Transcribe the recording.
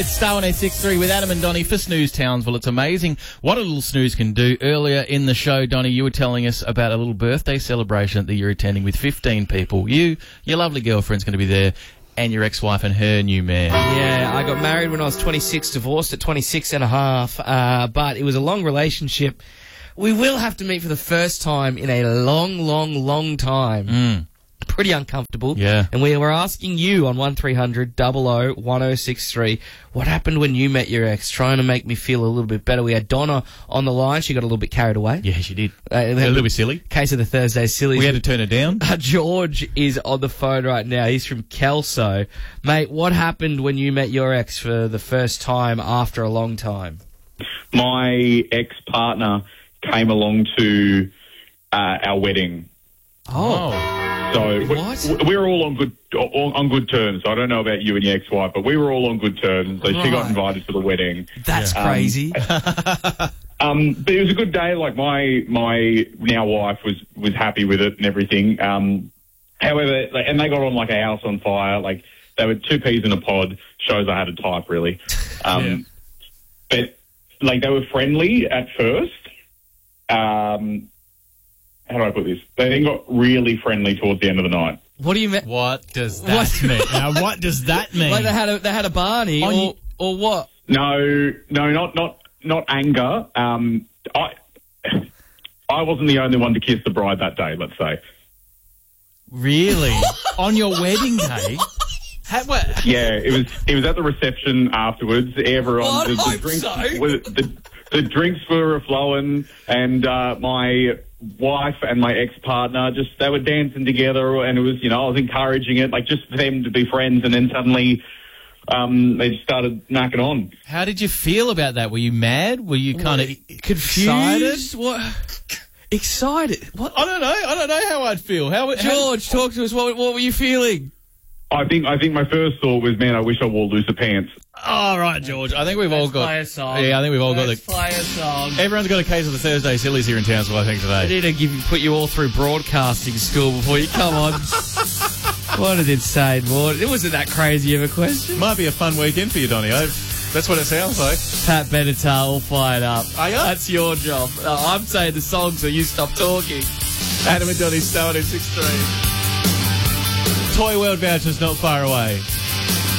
It's Star 106.3 with Adam and Donnie for Snooze Townsville. It's amazing what a little snooze can do. Earlier in the show, Donnie, you were telling us about a little birthday celebration that you're attending with 15 people. You, your lovely girlfriend's going to be there, and your ex-wife and her new man. Yeah, I got married when I was 26, divorced at 26 and a half, but it was a long relationship. We will have to meet for the first time in a long time. Pretty uncomfortable. Yeah. And we were asking you on 1300 00 1063 what happened when you met your ex, trying to make me feel a little bit better. We had Donna on the line. She got a little bit carried away. Yeah, she did. A little bit silly. Case of the Thursday Sillies. We had to turn her down. George is on the phone right now. He's from Kelso. Mate, what happened when you met your ex for the first time after a long time? My ex-partner came along to our wedding. Oh. So What? we're all on good terms. I don't know about you and your ex-wife, but we were all on good terms. So she got invited to the wedding. That's crazy. But it was a good day. Like my now wife was happy with it and everything. However, and they got on like a house on fire. Like they were two peas in a pod. Shows I had a type, really. But like they were friendly at first. How do I put this? They then got really friendly towards the end of the night. What do you mean? What does that mean? Now, what does that mean? Like they had a Barney or what? No, not anger. I wasn't the only one to kiss the bride that day, let's say. Really? On your wedding day? What? Yeah, it was at the reception afterwards. Everyone, the drinks were flowing, and my wife and my ex-partner they were dancing together, and it was, I was encouraging it, like just for them to be friends, and then suddenly they just started knocking on. How did you feel about that? Were you mad? Were you kind of confused? excited? What? Excited? What? I don't know how I'd feel. George, talk to us. What were you feeling? I think my first thought was, man, I wish I wore looser pants. All right, George. I think we've all got. Play a song. Yeah, I think we've all Let's got play a song. Everyone's got a case of the Thursday Sillies here in Townsville, I think, I today. need to put you all through broadcasting school before you come on. What an insane morning. It wasn't that crazy of a question. Might be a fun weekend for you, Donnie. That's what it sounds like. Pat Benatar all fired up. Are you? That's your job. I'm saying the song so you stop talking. Adam and Donnie, Star 106.3. Toy World voucher's not far away.